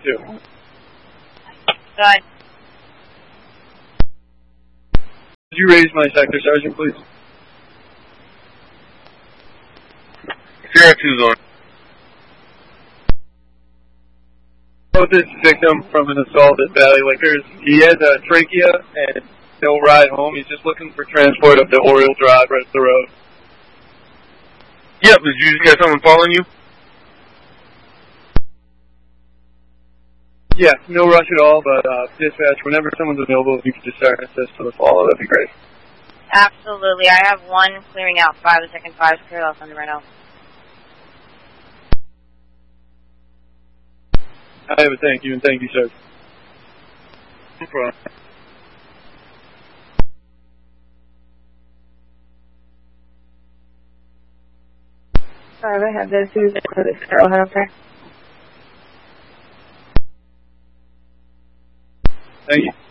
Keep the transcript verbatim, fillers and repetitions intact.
two. Got it. Could you raise my sector, Sergeant, please? Sierra two's on. Both this victim from an assault at Valley Liquors. He has a trachea and he'll ride home. He's just looking for transport up to Oriole Drive right up the road. Yep, did you just get someone following you? Yeah, no rush at all, but uh, dispatch, whenever someone's available, if you could just start an assist to the follow, that'd be great. Absolutely. I have one clearing out. Five, the second five is cleared. I'll send it right now. I have a thank you, and thank you, sir. No problem. Five, I have this. Who's this girl head up there? Thank you.